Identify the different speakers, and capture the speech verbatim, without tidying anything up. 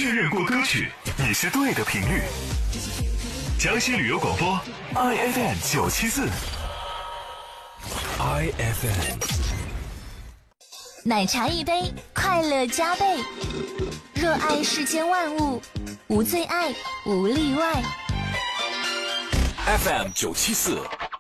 Speaker 1: 确认过歌曲，你是对的频率。江西旅游广播 I F M 九七四 I F M。
Speaker 2: 奶茶一杯，快乐加倍。热爱世间万物，无最爱，无例外。
Speaker 1: F M 九七四